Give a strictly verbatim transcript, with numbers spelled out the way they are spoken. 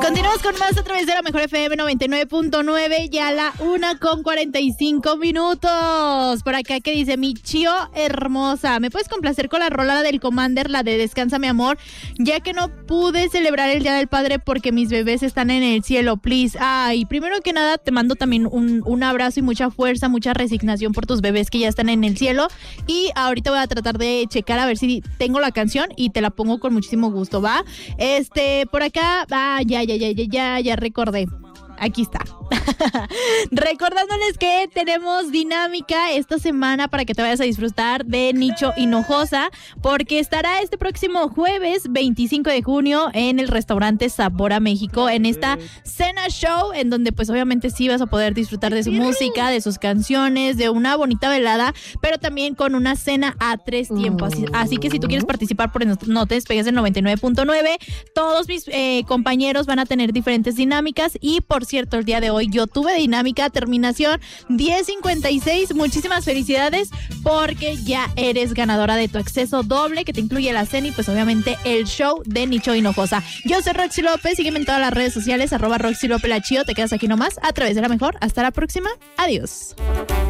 Continuamos con más a través de la Mejor F M noventa y nueve punto nueve, ya a la una con cuarenta y cinco minutos. Por acá que dice, mi chío hermosa, ¿me puedes complacer con la rola del Commander, la de Descansa mi amor? Ya que no pude celebrar el Día del Padre porque mis bebés están en el cielo, please. Ay, primero que nada te mando también un, un abrazo y mucha fuerza, mucha resignación por tus bebés que ya están en el cielo. Y ahorita voy a tratar de checar a ver si tengo la canción y te la pongo con muchísimo gusto, ¿va? Este, por acá, ah, ya, ya, ya, ya, ya, ya recordé. Aquí está. Recordándoles que tenemos dinámica esta semana para que te vayas a disfrutar de Nicho Hinojosa, porque estará este próximo jueves veinticinco de junio en el restaurante Sabor a México, en esta cena show, en donde pues obviamente sí vas a poder disfrutar de su música, de sus canciones, de una bonita velada, pero también con una cena a tres tiempos. Así, así que si tú quieres participar, por no te despegues del noventa y nueve punto nueve. Todos mis eh, compañeros van a tener diferentes dinámicas y por cierto, el día de hoy yo tuve dinámica, terminación diez cincuenta y seis. Muchísimas felicidades porque ya eres ganadora de tu acceso doble que te incluye la cena y pues obviamente el show de Nicho Hinojosa. Yo soy Roxy López, sígueme en todas las redes sociales, arroba Roxy López la Chío. Te quedas aquí nomás a través de la Mejor. Hasta la próxima. Adiós.